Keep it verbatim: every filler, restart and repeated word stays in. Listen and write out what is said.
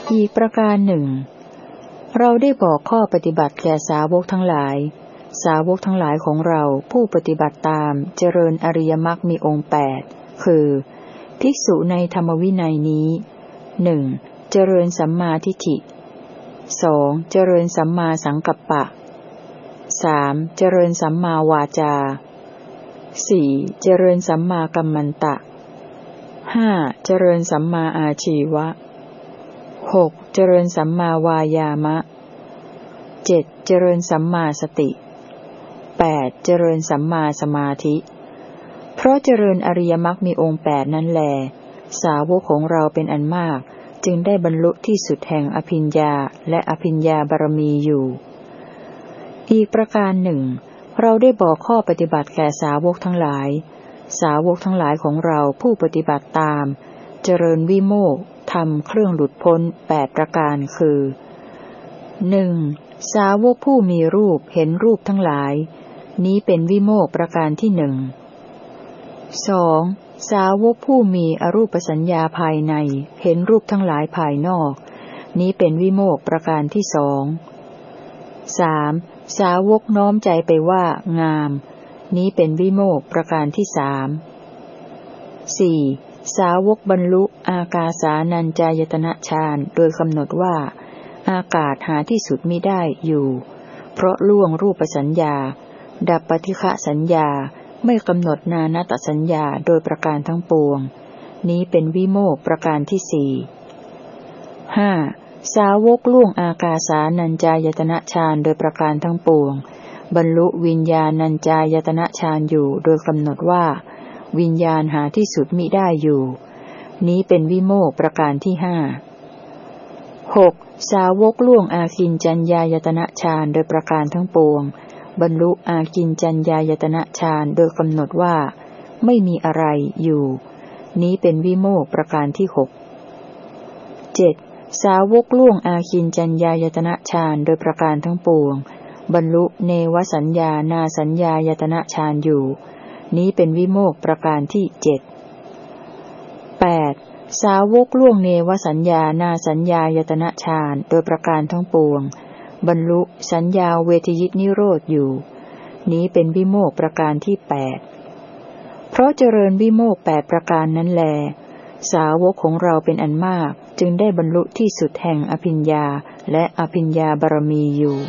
อีกประการหนึ่งเราได้บอกข้อปฏิบัติแก่สาวกทั้งหลายสาวกทั้งหลายของเราผู้ปฏิบัติตามเจริญอริยมรรคมีองค์แปดคือภิกษุในธรรมวินัยนี้หนึ่งเจริญสัมมาทิฏฐิสองเจริญสัมมาสังกัปปะสามเจริญสัมมาวาจาสี่เจริญสัมมากัมมันตะห้าเจริญสัมมาอาชีวะหกเจริญสัมมาวายามะเจ็ดเจริญสัมมาสติแปดเจริญสัมมาสมาธิเพราะเจริญอริยมรรคมีองค์แปดนั้นแลสาวกของเราเป็นอันมากจึงได้บรรลุที่สุดแห่งอภิญญาและอภิญญาบารมีอยู่อีกประการหนึ่งเราได้บอกข้อปฏิบัติแก่สาวกทั้งหลายสาวกทั้งหลายของเราผู้ปฏิบัติตามเจริญวิโมกข์ทำเครื่องหลุดพ้นแปดประการคือหนึ่งสาวกผู้มีรูปเห็นรูปทั้งหลายนี้เป็นวิโมกข์ประการที่หนึ่งสองสาวกผู้มีอรูปสัญญาภายในเห็นรูปทั้งหลายภายนอกนี้เป็นวิโมกข์ประการที่สองสามสาวกน้อมใจไปว่างามนี้เป็นวิโมกข์ประการที่สามสี่สาวกบรรลุอากาสานัญจายตนะฌานโดยกำหนดว่าอากาศหาที่สุดมิได้อยู่เพราะล่วงรูปสัญญาดับปฏิฆะสัญญาไม่กำหนดนานัตสัญญาโดยประการทั้งปวงนี้เป็นวิโมกข์ประการที่สี่ห้าสาวกล่วงอากาสานัญจายตนะฌานโดยประการทั้งปวงบรรลุวิญญาณัญจายตนะฌานอยู่โดยกำหนดว่าวิญญาณหาที่สุดมิได้อยู่นี้เป็นวิโมกข์ประการที่ห้าหกสาวกล่วงอาคินจัญญายตนะฌานโดยประการทั้งปวงบรรลุอาคินจัญญายตนะฌานโดยกำหนดว่าไม่มีอะไรอยู่นี้เป็นวิโมกข์ประการที่หกเจ็ดสาวกล่วงอาคินจัญญายตนะฌานโดยประการทั้งปวงบรรลุเนวสัญญานาสัญญายตนะฌานอยู่นี้เป็นวิโมกข์ประการที่เจ็ดแปดสาวกล่วงเนวสัญญานาสัญญายตนะฌานโดยประการทั้งปวงบรรลุสัญญาเวทยิตนิโรธอยู่นี้เป็นวิโมกข์ประการที่แปดเพราะเจริญวิโมกข์แปดประการนั้นแลสาวกของเราเป็นอันมากจึงได้บรรลุที่สุดแห่งอภิญญาและอภิญญาบารมีอยู่